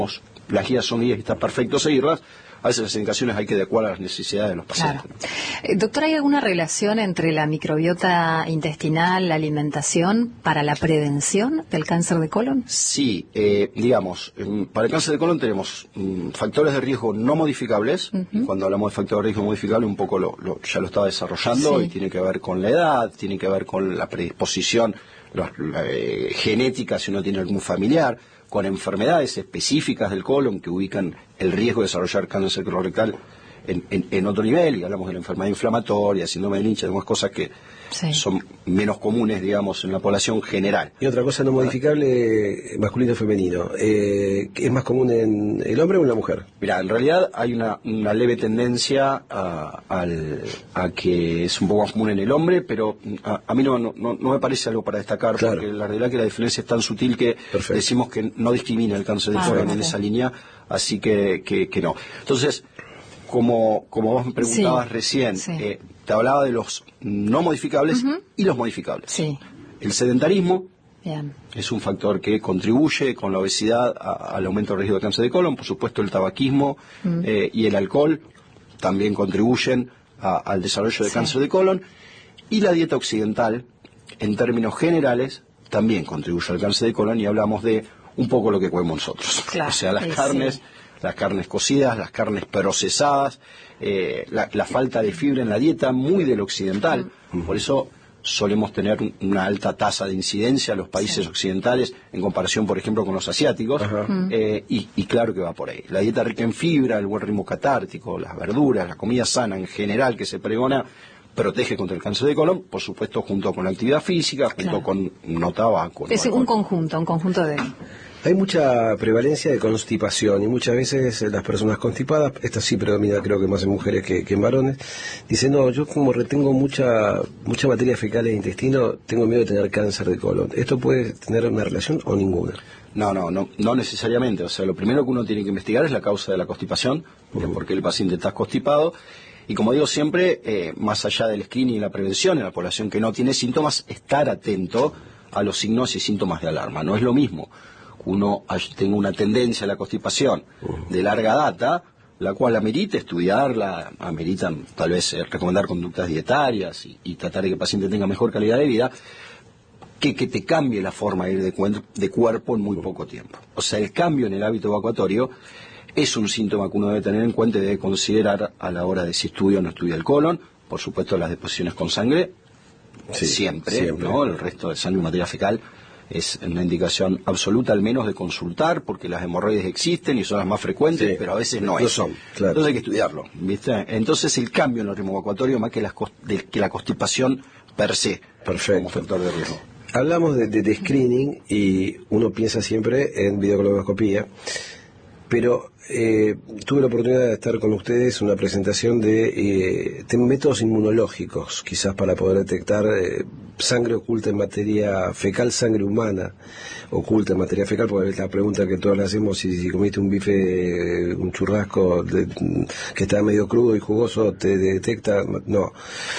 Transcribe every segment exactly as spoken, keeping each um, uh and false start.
las guías son guías y está perfecto seguirlas. A veces las indicaciones hay que adecuar a las necesidades de los pacientes. Claro. Eh, doctor, ¿hay alguna relación entre la microbiota intestinal, la alimentación, para la prevención del cáncer de colon? Sí, eh, digamos, para el cáncer de colon tenemos um, factores de riesgo no modificables, uh-huh. y cuando hablamos de factores de riesgo modificable un poco lo, lo, ya lo estaba desarrollando, sí. y tiene que ver con la edad, tiene que ver con la predisposición los, la, eh, genética, si uno tiene algún familiar, con enfermedades específicas del colon que ubican el riesgo de desarrollar cáncer colorectal en, en, en otro nivel, y hablamos de la enfermedad inflamatoria, síndrome de Lynch, algunas cosas que sí. son menos comunes, digamos, en la población general. Y otra cosa no modificable, masculino o femenino, eh, ¿es más común en el hombre o en la mujer? Mira, en realidad hay una, una leve tendencia a, al, a que es un poco más común en el hombre, pero a, a mí no, no, no me parece algo para destacar, claro. porque la realidad es que la diferencia es tan sutil que Perfecto. decimos que no discrimina el cáncer de ah, colon en esa línea, así que, que, que no. Entonces, Como, como vos me preguntabas sí, recién, sí. Eh, te hablaba de los no modificables uh-huh. y los modificables. Sí. El sedentarismo Bien. es un factor que contribuye con la obesidad a, al aumento del riesgo de cáncer de colon. Por supuesto, el tabaquismo uh-huh. eh, y el alcohol también contribuyen a, al desarrollo de sí. cáncer de colon. Y la dieta occidental, en términos generales, también contribuye al cáncer de colon, y hablamos de un poco lo que comemos nosotros. Claro. O sea, las sí, carnes... Sí. las carnes cocidas, las carnes procesadas, eh, la, la falta de fibra en la dieta, muy del occidental. Uh-huh. Por eso solemos tener un, una alta tasa de incidencia en los países sí. occidentales en comparación, por ejemplo, con los asiáticos. Uh-huh. eh, y, y claro que va por ahí. La dieta rica en fibra, el buen ritmo catártico, las verduras, la comida sana en general que se pregona, protege contra el cáncer de colon, por supuesto, junto con la actividad física, junto claro. con no tabaco. Es no un conjunto, un conjunto de... Hay mucha prevalencia de constipación y muchas veces las personas constipadas, esta sí predomina creo que más en mujeres que, que en varones, dicen, no, yo como retengo mucha mucha materia fecal en el intestino, tengo miedo de tener cáncer de colon. ¿Esto puede tener una relación o ninguna? No, no, no, no necesariamente. O sea, lo primero que uno tiene que investigar es la causa de la constipación, uh-huh. por qué el paciente está constipado. Y como digo siempre, eh, más allá del screening y la prevención en la población que no tiene síntomas, estar atento a los signos y síntomas de alarma. No es lo mismo uno tenga una tendencia a la constipación de larga data, la cual amerita estudiarla, amerita tal vez eh, recomendar conductas dietarias y, y tratar de que el paciente tenga mejor calidad de vida, que, que te cambie la forma de ir de, cu- de cuerpo en muy poco tiempo. O sea, el cambio en el hábito evacuatorio es un síntoma que uno debe tener en cuenta y debe considerar a la hora de si estudia o no estudia el colon. Por supuesto, las deposiciones con sangre, sí, siempre, siempre, ¿no? El resto de sangre y materia fecal es una indicación absoluta, al menos, de consultar, porque las hemorroides existen y son las más frecuentes, sí, pero a veces no, no es. Son, claro. Entonces hay que estudiarlo, ¿viste? Entonces el cambio en el ritmo evacuatorio más que, las, de, que la constipación per se, Perfecto. como factor de riesgo. Hablamos de, de, de screening y uno piensa siempre en videocolonoscopía, pero eh, tuve la oportunidad de estar con ustedes en una presentación de, eh, de métodos inmunológicos, quizás para poder detectar eh, sangre oculta en materia fecal, sangre humana oculta en materia fecal, porque es la pregunta que todos le hacemos, si, si comiste un bife, un churrasco de, que está medio crudo y jugoso, te detecta, no.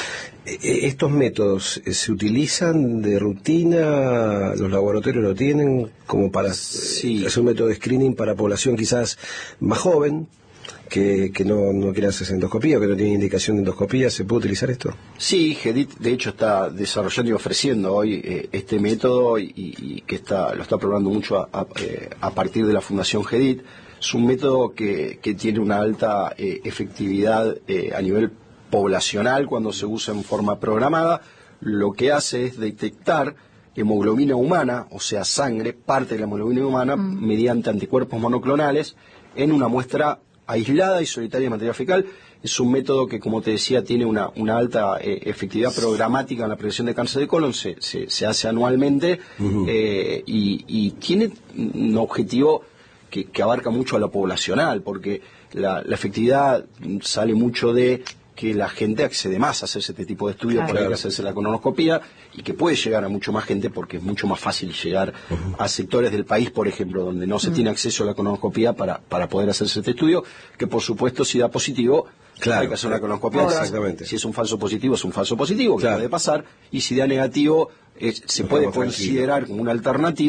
¿Estos métodos se utilizan de rutina? ¿Los laboratorios lo tienen como para sí. hacer un método de screening para población quizás más joven, que, que no, no quiere hacerse endoscopía, que no tiene indicación de endoscopía? ¿Se puede utilizar esto? Sí, GEDIT de hecho está desarrollando y ofreciendo hoy eh, este método y, y que está lo está probando mucho a, a, eh, a partir de la Fundación GEDIT. Es un método que, que tiene una alta eh, efectividad eh, a nivel poblacional cuando se usa en forma programada. Lo que hace es detectar hemoglobina humana, o sea, sangre, parte de la hemoglobina humana, mm. mediante anticuerpos monoclonales en una muestra aislada y solitaria de materia fecal. Es un método que, como te decía, tiene una, una alta eh, efectividad programática en la prevención de cáncer de colon, se, se, se hace anualmente uh-huh. eh, y, y tiene un objetivo que, que abarca mucho a lo poblacional, porque la, la efectividad sale mucho de que la gente accede más a hacerse este tipo de estudios, claro, para que hacerse la colonoscopía, y que puede llegar a mucho más gente porque es mucho más fácil llegar uh-huh. a sectores del país, por ejemplo, donde no se uh-huh. tiene acceso a la colonoscopía para, para poder hacerse este estudio, que por supuesto si da positivo, claro, hay que hacer una colonoscopía. Exactamente. Si es un falso positivo, es un falso positivo, claro, que puede pasar, y si da negativo, eh, se puede considerar como una alternativa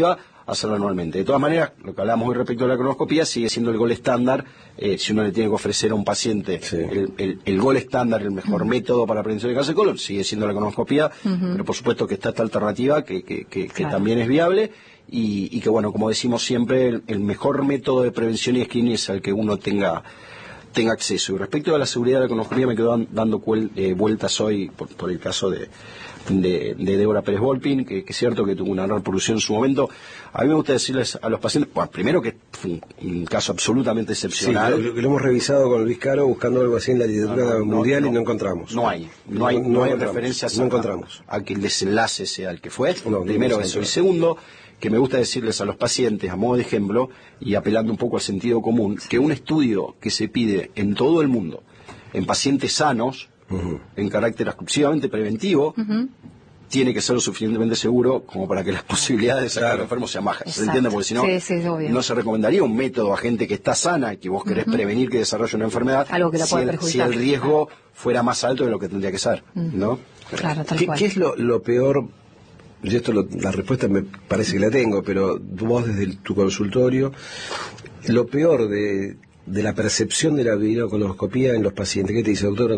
hacerlo anualmente. De todas maneras, lo que hablamos hoy respecto a la colonoscopía sigue siendo el gol estándar. Eh, si uno le tiene que ofrecer a un paciente sí. el, el, el gol estándar, el mejor uh-huh. método para la prevención de cáncer de colon, sigue siendo la colonoscopía, uh-huh. pero por supuesto que está esta alternativa que, que, que, claro. que también es viable y, y que, bueno, como decimos siempre, el, el mejor método de prevención y screening es el que uno tenga tenga acceso. Y respecto a la seguridad de la colonoscopía, me quedo dando cuel, eh, vueltas hoy por, por el caso de De, de Débora Pérez Volpin, que, que es cierto que tuvo una repercusión en su momento. A mí me gusta decirles a los pacientes, bueno, primero que fue un, un caso absolutamente excepcional. Sí, lo, lo hemos revisado con Luis Caro buscando algo así en la literatura no, no, mundial no, y no encontramos. No hay, no hay, no, no, no hay referencias no a, encontramos. A, a que el desenlace sea el que fue. No, primero no eso. Y segundo, que me gusta decirles a los pacientes, a modo de ejemplo, y apelando un poco al sentido común, que un estudio que se pide en todo el mundo, en pacientes sanos, uh-huh. en carácter exclusivamente preventivo, uh-huh. tiene que ser lo suficientemente seguro como para que las posibilidades de sacar claro. enfermos sean bajas. ¿Se entiende? Porque si no, sí, sí, no se recomendaría un método a gente que está sana y que vos querés uh-huh. prevenir que desarrolle una enfermedad, algo que la si, puede el, perjudicar. si el riesgo fuera más alto de lo que tendría que ser, uh-huh. ¿no? Claro, tal ¿Qué, cual. ¿Qué es lo, lo peor? Y esto lo, la respuesta me parece que la tengo, pero vos desde el, tu consultorio, lo peor de... de la percepción de la videocolonoscopía en los pacientes. ¿Qué te dice, doctor?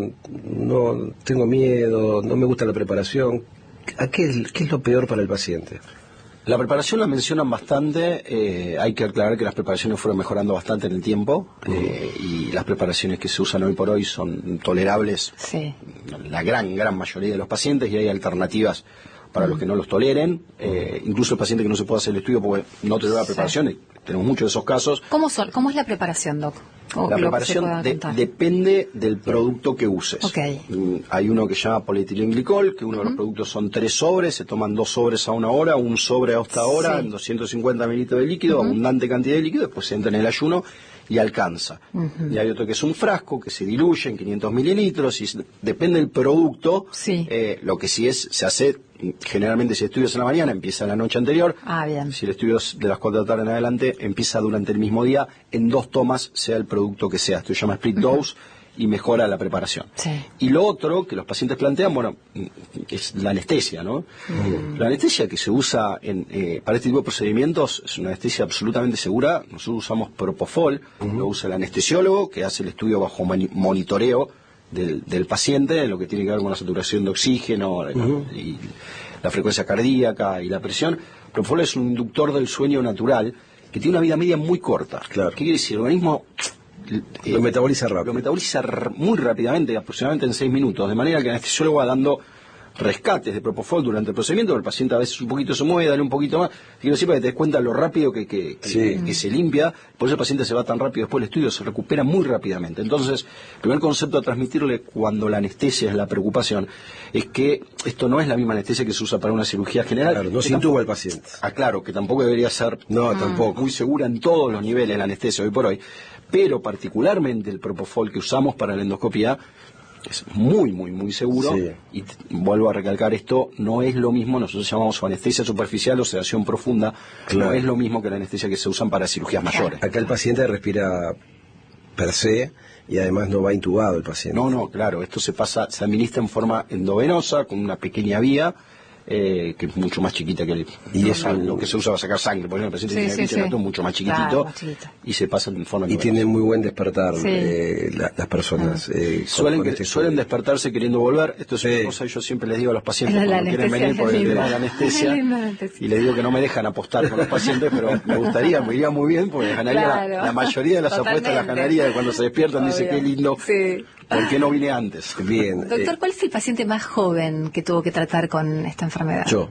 No, tengo miedo, no me gusta la preparación. ¿A qué, es, qué es lo peor para el paciente? La preparación la mencionan bastante, eh, hay que aclarar que las preparaciones fueron mejorando bastante en el tiempo, uh-huh. eh, y las preparaciones que se usan hoy por hoy son tolerables, sí. la gran, gran mayoría de los pacientes, y hay alternativas para uh-huh. los que no los toleren, eh, incluso el paciente que no se puede hacer el estudio porque no tolera la preparación, sí. tenemos muchos de esos casos. ¿Cómo, son, ¿Cómo es la preparación, Doc? O la preparación de, depende del producto que uses. Okay. Mm, hay uno que se llama polietilenglicol, que uno uh-huh. de los productos son tres sobres, se toman dos sobres a una hora, un sobre a esta hora, sí. en doscientos cincuenta mililitros de líquido, uh-huh. abundante cantidad de líquido, después se entra en el ayuno y alcanza. Uh-huh. Y hay otro que es un frasco que se diluye en quinientos mililitros y depende del producto, sí. eh, lo que sí es, se hace, generalmente si el estudio es en la mañana, empieza la noche anterior. Ah, bien. Si el estudio es de las cuatro de la tarde en adelante, empieza durante el mismo día, en dos tomas, sea el producto que sea. Esto se llama split dose uh-huh. y mejora la preparación. Sí. Y lo otro que los pacientes plantean, bueno, es la anestesia, ¿no? Uh-huh. La anestesia que se usa en, eh, para este tipo de procedimientos es una anestesia absolutamente segura. Nosotros usamos Propofol, uh-huh. lo usa el anestesiólogo, que hace el estudio bajo monitoreo del, del paciente, en lo que tiene que ver con la saturación de oxígeno uh-huh. y la frecuencia cardíaca y la presión. Propofol es un inductor del sueño natural que tiene una vida media muy corta. Claro. ¿Qué quiere decir? El organismo eh, lo metaboliza rápido. Lo metaboliza r- muy rápidamente, aproximadamente en seis minutos, de manera que el anestesiólogo va dando rescates de Propofol durante el procedimiento. El paciente a veces un poquito se mueve, dale un poquito más. Quiero decir para que te des cuenta lo rápido que, que, que, sí. que se limpia. Por eso el paciente se va tan rápido después del estudio, se recupera muy rápidamente. Entonces, el primer concepto a transmitirle cuando la anestesia es la preocupación es que esto no es la misma anestesia que se usa para una cirugía general. Claro, no se intuba al paciente. Ah, claro, que tampoco debería ser no, ah. tampoco. muy segura en todos los niveles la anestesia hoy por hoy. Pero particularmente el Propofol que usamos para la endoscopía es muy, muy, muy seguro. Sí. Y t- vuelvo a recalcar esto, no es lo mismo, nosotros llamamos anestesia superficial o sedación profunda, claro. no es lo mismo que la anestesia que se usan para cirugías mayores. Acá el paciente respira per se y además no va intubado el paciente. No, no, claro, esto se pasa, se administra en forma endovenosa, con una pequeña vía, eh, que es mucho más chiquita que el, y no, eso lo que se usa para sacar sangre. Por ejemplo, el paciente sí, tiene sí, pinche sí. mucho más chiquitito, claro, más chiquito, y se pasa en forma y endovenosa. tiene muy buen despertar sí. eh, la, las personas. Ah. Eh, con, Suelen, con que, este suelen despertarse queriendo volver. Esto es sí. una cosa que yo siempre les digo a los pacientes La, la cuando quieren venir por el tema de la anestesia. Y les digo que no me dejan apostar con los pacientes, pero me gustaría, me iría muy bien, porque ganaría claro. la, la mayoría de las Totalmente. apuestas las ganaría de cuando se despiertan. Obvio. Dice qué lindo. Sí. ¿Por qué no vine antes? Bien. Doctor, eh, ¿cuál es el paciente más joven que tuvo que tratar con esta enfermedad? Yo.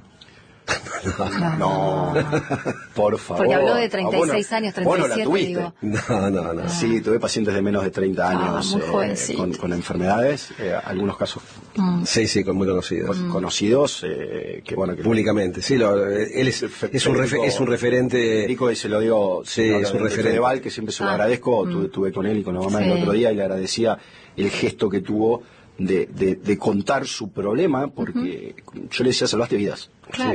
No, No, por favor. Porque habló de treinta y seis ah, bueno, años, treinta y siete, bueno, la tuviste. digo. No, no, no. Sí, tuve pacientes de menos de treinta años Ah, muy eh, jovencito. con, con enfermedades, eh, algunos casos Mm. Sí, sí, con muy conocidos. con- conocidos, eh, que bueno, que Públicamente, sí, lo, él es, es, un refe- es un referente. Federico, y se lo digo, Sí, no, es un de- de referente. Fedeval, que siempre se lo Ah. agradezco, Mm. tuve, tuve con él y con la mamá Sí. el otro día y le agradecía el gesto que tuvo de, de, de contar su problema, porque yo le decía, salvaste vidas. Claro. Sí.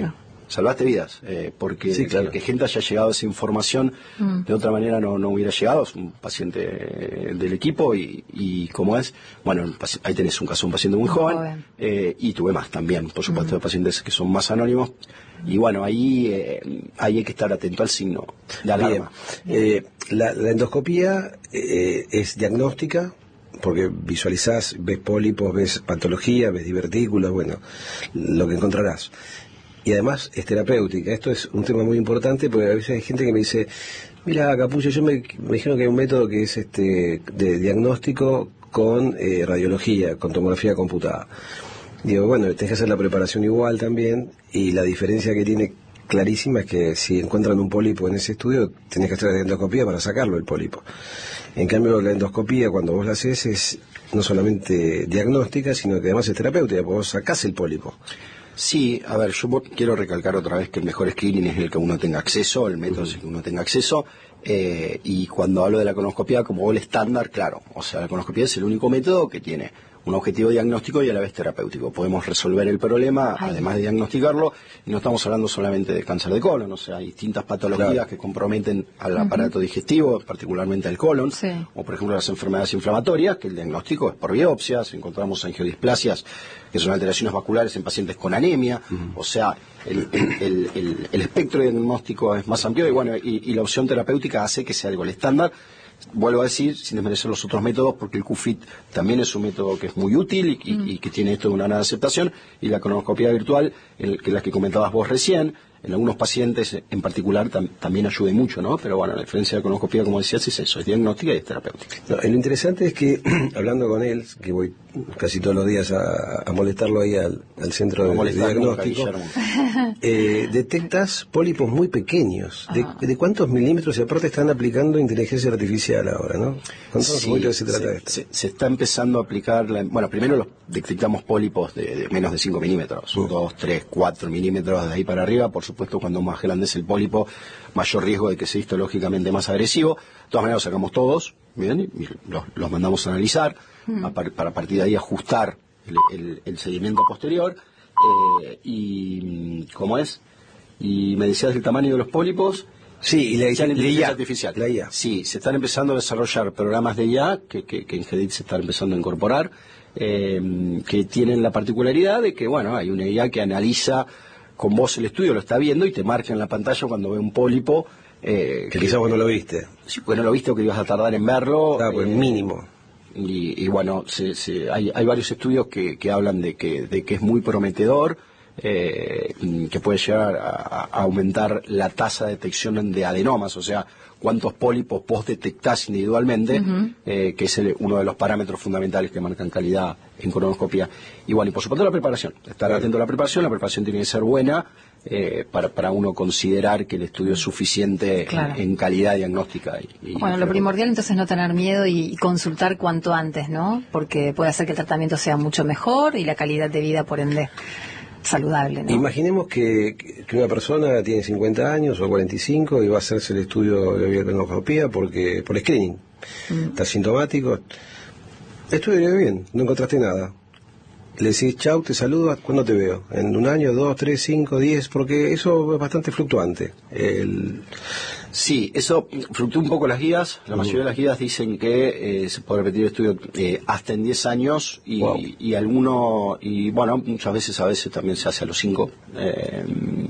salvaste vidas, eh, porque sí, claro. que gente haya llegado a esa información mm. de otra manera no, no hubiera llegado. Es un paciente del equipo y, y como es, bueno, ahí tenés un caso, un paciente muy, muy joven, joven. Eh, y tuve más también, por supuesto, mm. de pacientes que son más anónimos. Y bueno, ahí, eh, ahí hay que estar atento al signo de alarma. Bien. Eh, la, la endoscopía eh, es diagnóstica, porque visualizás, ves pólipos, ves patología, ves divertículos, bueno, lo que encontrarás. Y además es terapéutica. Esto es un tema muy importante porque a veces hay gente que me dice, mira, Capullo, yo me, me dijeron que hay un método que es este de diagnóstico con eh, radiología, con tomografía computada. Digo, bueno, tenés que hacer la preparación igual también, y la diferencia que tiene clarísima es que si encuentran un pólipo en ese estudio, tenés que hacer la endoscopía para sacarlo el pólipo. En cambio, la endoscopía, cuando vos la haces, es no solamente diagnóstica, sino que además es terapéutica, porque vos sacás el pólipo. Sí, a ver, yo quiero recalcar otra vez que el mejor screening es el que uno tenga acceso, el método es el que uno tenga acceso, eh, y cuando hablo de la colonoscopía como el estándar, claro, o sea, la colonoscopía es el único método que tiene un objetivo diagnóstico y a la vez terapéutico. Podemos resolver el problema, Ay. además de diagnosticarlo, y no estamos hablando solamente de cáncer de colon, o sea, hay distintas patologías claro. que comprometen al aparato uh-huh. digestivo, particularmente al colon, sí. o por ejemplo las enfermedades inflamatorias, que el diagnóstico es por biopsias, encontramos angiodisplasias, que son alteraciones vasculares en pacientes con anemia, uh-huh. o sea, el, el, el, el, el espectro diagnóstico es más amplio, y bueno, y, y la opción terapéutica hace que sea algo el estándar. Vuelvo a decir, sin desmerecer los otros métodos, porque el Q FIT también es un método que es muy útil y, mm. y que tiene esto de una gran aceptación, y la colonoscopia virtual, el, que las que comentabas vos recién, en algunos pacientes en particular tam, también ayude mucho, ¿no? Pero bueno, la diferencia de la colonoscopia, como decías, es eso, es diagnóstica y es terapéutica. No, lo interesante es que, hablando con él, que voy casi todos los días a, a molestarlo ahí al, al centro de, de diagnóstico, eh, detectas pólipos muy pequeños. ¿De, ¿De cuántos milímetros? Y aparte están aplicando inteligencia artificial ahora, ¿no? Contanos sí, un poquito de qué se trata se, esto. Se, se está empezando a aplicar, la, bueno, primero los detectamos pólipos de, de menos de cinco milímetros, uh. dos, tres, cuatro milímetros de ahí para arriba. Por supuesto, cuando más grande es el pólipo, mayor riesgo de que sea histológicamente más agresivo. De todas maneras, los sacamos todos, bien, y los, los mandamos a analizar, mm. a par, para a partir de ahí ajustar el, el, el seguimiento posterior. Eh, y, ¿cómo es? Y me decías el tamaño de los pólipos. Sí, y la, la inteligencia I A, artificial. La I A. Sí, se están empezando a desarrollar programas de I A que, que, que en GEDIT se están empezando a incorporar, eh, que tienen la particularidad de que, bueno, hay una I A que analiza con vos el estudio, lo está viendo y te marca en la pantalla cuando ve un pólipo. Eh, que, que quizás vos no lo viste. Sí, pues no lo viste o que ibas a tardar en verlo. Claro, pues eh, mínimo. Y, y bueno, se, se, hay, hay varios estudios que, que hablan de que, de que es muy prometedor, eh, que puede llegar a, a aumentar la tasa de detección de adenomas, o sea, cuántos pólipos vos detectás individualmente, uh-huh. eh, que es el, uno de los parámetros fundamentales que marcan calidad en colonoscopia. Y bueno, y por supuesto la preparación, estar claro. atento a la preparación, la preparación tiene que ser buena, eh, para, para uno considerar que el estudio es suficiente claro. en, en calidad diagnóstica. Y, y bueno, lo primordial entonces es no tener miedo y, y consultar cuanto antes, ¿no? Porque puede hacer que el tratamiento sea mucho mejor y la calidad de vida, por ende, saludable, ¿no? Imaginemos que, que una persona tiene cincuenta años o cuarenta y cinco y va a hacerse el estudio de biocoloscopía porque por screening. Mm. Está sintomático. Estudio bien, no encontraste nada. Le decís, chau, te saludo, ¿cuándo te veo? ¿En un año, dos, tres, cinco, diez? Porque eso es bastante fluctuante. El... Sí, eso fluctúa un poco las guías. La uh-huh. mayoría de las guías dicen que eh, se puede repetir el estudio eh, hasta en diez años y, wow. y alguno, y bueno, muchas veces a veces también se hace a los cinco, eh,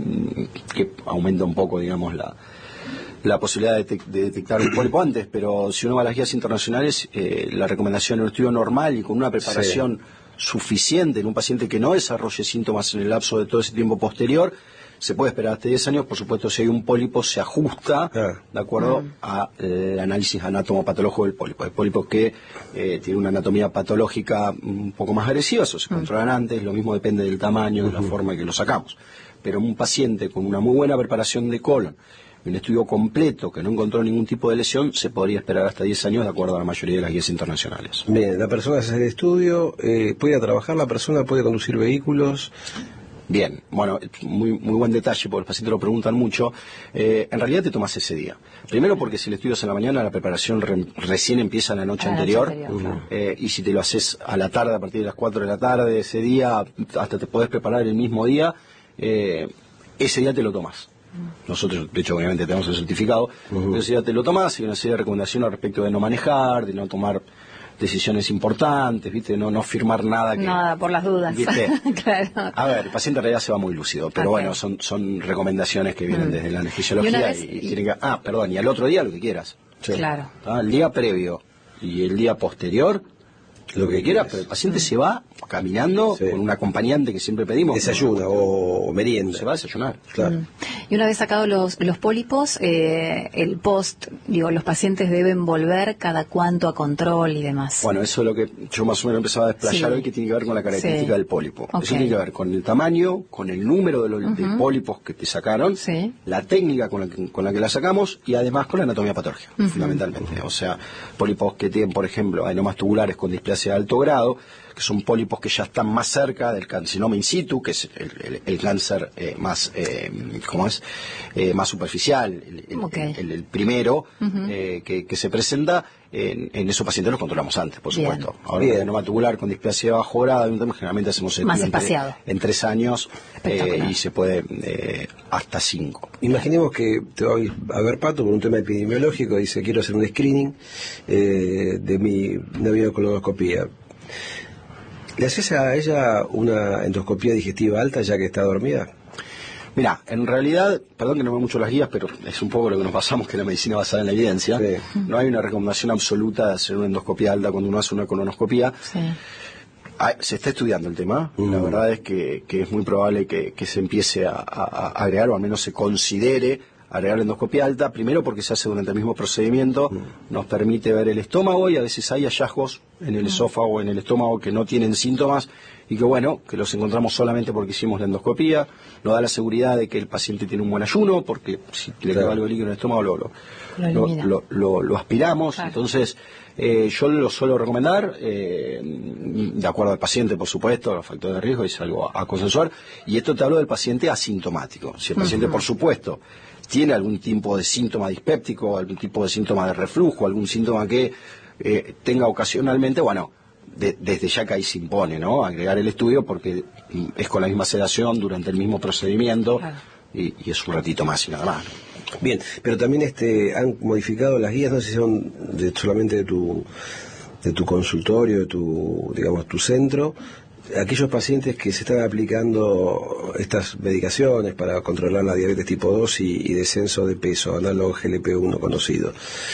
que aumenta un poco, digamos, la la posibilidad de, de detectar un pólipo antes, pero si uno va a las guías internacionales, eh, la recomendación es un estudio normal y con una preparación sí. suficiente en un paciente que no desarrolle síntomas en el lapso de todo ese tiempo posterior, se puede esperar hasta diez años. Por supuesto, si hay un pólipo, se ajusta ah. de acuerdo mm. al análisis anatomopatológico del pólipo. Hay pólipos que eh, tienen una anatomía patológica un poco más agresiva, eso se mm. controlan antes, lo mismo depende del tamaño, uh-huh. de la forma en que lo sacamos. Pero un paciente con una muy buena preparación de colon, un estudio completo que no encontró ningún tipo de lesión, se podría esperar hasta diez años de acuerdo a la mayoría de las guías internacionales. Bien, la persona hace el estudio, eh, puede ir a trabajar, la persona puede conducir vehículos. Bien, bueno, muy muy buen detalle porque los pacientes lo preguntan mucho. Eh, en realidad te tomas ese día. Primero porque si el estudio es en la mañana, la preparación re, recién empieza la noche a anterior. La noche anterior uh-huh. eh, y si te lo haces a la tarde, a partir de las cuatro de la tarde, ese día, hasta te podés preparar el mismo día. Eh, ese día te lo tomas. Nosotros, de hecho, obviamente tenemos el certificado, uh-huh. ese día te lo tomas y una serie de recomendaciones respecto de no manejar, de no tomar decisiones importantes, ¿viste? No, no firmar nada que... Nada, por las dudas. ¿Viste? Claro. A ver, el paciente en realidad se va muy lúcido, pero okay. bueno, son, son recomendaciones que vienen mm. desde la anestesiología y, vez, y, y tienen que... Ah, perdón, y al otro día lo que quieras. Sí. Claro. ¿Ah? El día previo y el día posterior, lo que quieras, pero el paciente mm. se va caminando sí. con un acompañante que siempre pedimos. Desayuna o merienda. Se va a desayunar. Claro. Mm. Y una vez sacados los, los pólipos, eh, el post, digo, los pacientes deben volver cada cuánto a control y demás. Bueno, eso es lo que yo más o menos empezaba a desplayar sí. hoy, que tiene que ver con la característica sí. del pólipo. Okay. Eso tiene que ver con el tamaño, con el número de los uh-huh. de pólipos que te sacaron, sí. la técnica con la, que, con la que la sacamos y además con la anatomía patológica, uh-huh. fundamentalmente. O sea, pólipos que tienen, por ejemplo, adenomas tubulares con displasia de alto grado, que son pólipos que ya están más cerca del carcinoma in situ, que es el, el, el cáncer eh, más, eh, ¿cómo es? Eh, más superficial, el, el, okay. el, el primero uh-huh. eh, que, que se presenta. En, en esos pacientes los controlamos antes, por Bien. supuesto. Ahora, el adenoma tubular con displasia de bajo grado, generalmente hacemos el más entre, espaciado. en tres años eh, y se puede eh, hasta cinco. Imaginemos que te va a ver Pato por un tema epidemiológico, dice quiero hacer un screening eh, de mi neurocolonoscopía. ¿Le haces a ella una endoscopía digestiva alta ya que está dormida? Mira, en realidad, perdón que no veo mucho las guías, pero es un poco lo que nos pasamos, que la medicina basada en la evidencia. Sí. No hay una recomendación absoluta de hacer una endoscopía alta cuando uno hace una colonoscopía. Sí. Ah, se está estudiando el tema. Uh-huh. La verdad es que, que es muy probable que, que se empiece a, a, a agregar, o al menos se considere agregar la endoscopía alta, primero porque se hace durante el mismo procedimiento, uh-huh. nos permite ver el estómago y a veces hay hallazgos en el uh-huh. esófago o en el estómago que no tienen síntomas y que bueno, que los encontramos solamente porque hicimos la endoscopía, nos da la seguridad de que el paciente tiene un buen ayuno, porque si le queda algo de líquido en el estómago lo, lo, lo, lo, lo, lo aspiramos, claro. Entonces eh, yo lo suelo recomendar, eh, de acuerdo al paciente por supuesto, los factores de riesgo, es algo a, a consensuar, y esto te hablo del paciente asintomático, si el paciente uh-huh. por supuesto tiene algún tipo de síntoma dispéptico, algún tipo de síntoma de reflujo, algún síntoma que eh, tenga ocasionalmente, bueno, de, desde ya que ahí se impone, ¿no? Agregar el estudio porque es con la misma sedación durante el mismo procedimiento claro. y, y es un ratito más y nada más. Bien, pero también este han modificado las guías, no sé si son de, solamente de tu de tu consultorio, de tu, digamos, tu centro. Aquellos pacientes que se están aplicando estas medicaciones para controlar la diabetes tipo dos y, y descenso de peso, análogo G L P uno conocido,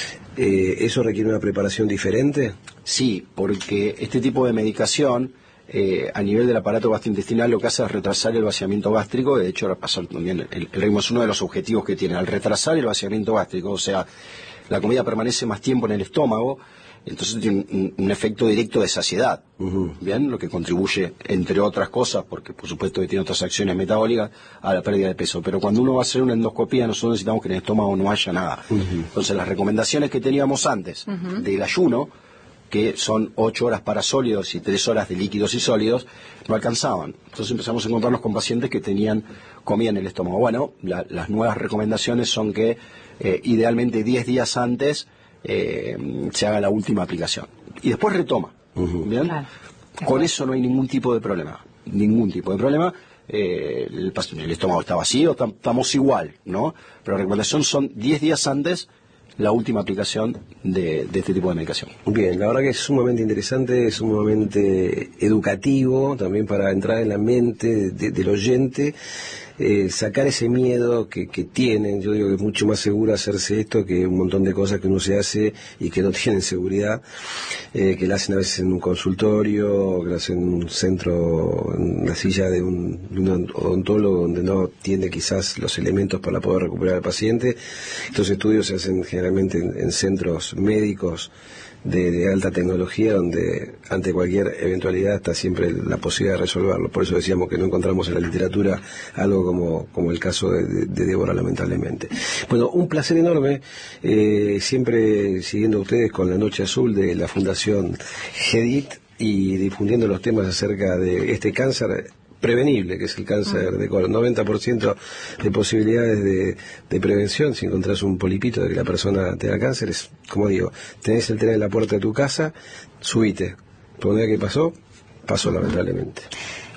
eh, ¿eso requiere una preparación diferente? Sí, porque este tipo de medicación eh, a nivel del aparato gastrointestinal lo que hace es retrasar el vaciamiento gástrico. De hecho, repasar también el, el ritmo es uno de los objetivos que tiene, al retrasar el vaciamiento gástrico, o sea, la comida permanece más tiempo en el estómago. Entonces tiene un, un efecto directo de saciedad, uh-huh. ¿bien? Lo que contribuye, entre otras cosas, porque por supuesto que tiene otras acciones metabólicas, a la pérdida de peso. Pero cuando uno va a hacer una endoscopía, nosotros necesitamos que en el estómago no haya nada. Uh-huh. Entonces las recomendaciones que teníamos antes uh-huh. del ayuno, que son ocho horas para sólidos y tres horas de líquidos y sólidos, no alcanzaban. Entonces empezamos a encontrarnos con pacientes que tenían comida en el estómago. Bueno, la, las nuevas recomendaciones son que eh, idealmente diez días antes Eh, se haga la última aplicación y después retoma. Uh-huh. ¿Bien? Claro. Con eso no hay ningún tipo de problema, ningún tipo de problema. Eh, el, el estómago está vacío, estamos igual, ¿no? Pero la recomendación son diez días antes la última aplicación de, de este tipo de medicación. Bien, la verdad que es sumamente interesante, es sumamente educativo también para entrar en la mente de, del oyente. Eh, sacar ese miedo que, que tienen. Yo digo que es mucho más seguro hacerse esto que un montón de cosas que uno se hace y que no tienen seguridad, eh, que la hacen a veces en un consultorio, que la hacen en un centro, en la silla de un, de un odontólogo donde no tiene quizás los elementos para poder recuperar al paciente. Estos estudios se hacen generalmente en, en centros médicos De, de alta tecnología, donde ante cualquier eventualidad está siempre la posibilidad de resolverlo. Por eso decíamos que no encontramos en la literatura algo como, como el caso de, de, de Débora, lamentablemente. Bueno, un placer enorme, eh, siempre siguiendo a ustedes con la Noche Azul de la Fundación GEDIT y difundiendo los temas acerca de este cáncer prevenible, que es el cáncer de colon. noventa por ciento de posibilidades de, de prevención si encontrás un polipito de que la persona tenga cáncer. Es, como digo, tenés el tren en la puerta de tu casa, subite. Por una vez que pasó, pasó lamentablemente.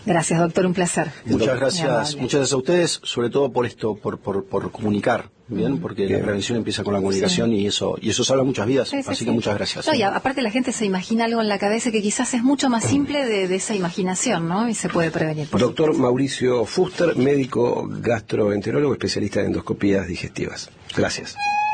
Gracias, doctor, un placer. Muchas gracias, muchas gracias a ustedes, sobre todo por esto, por, por, por comunicar, ¿bien? Porque bien. La prevención empieza con la comunicación, sí. y eso y eso salva muchas vidas, sí, sí, así sí. que muchas gracias. No, y aparte la gente se imagina algo en la cabeza que quizás es mucho más simple de, de esa imaginación, ¿no? Y se puede prevenir. Doctor supuesto. Mauricio Fuster, médico gastroenterólogo, especialista en endoscopías digestivas. Gracias.